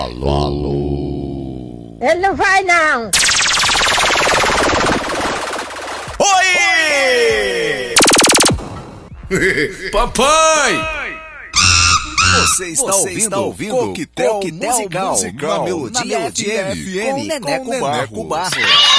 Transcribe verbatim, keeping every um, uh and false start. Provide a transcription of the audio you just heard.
Alô, alô. Ele não vai, não. Oi! Papai! Você está, Você ouvindo, está ouvindo Coquetel, Coquetel Musical, musical na Melodia, na Melodia F M, com Neneco Barros. Barros.